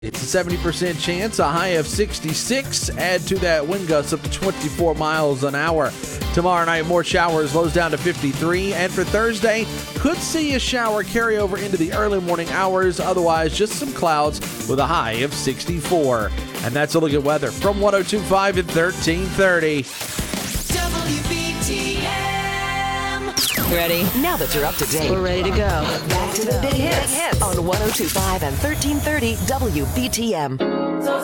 It's a 70% chance, a high of 66. Add to that wind gusts up to 24 miles an hour. Tomorrow night, more showers, lows down to 53. And for Thursday, could see a shower carry over into the early morning hours. Otherwise, just some clouds with a high of 64. And that's a look at weather from 102.5 at 1330. WBTM. Ready? Now that you're up to date, We're ready to go. back to the big hits on 102.5 and 1330 WBTM.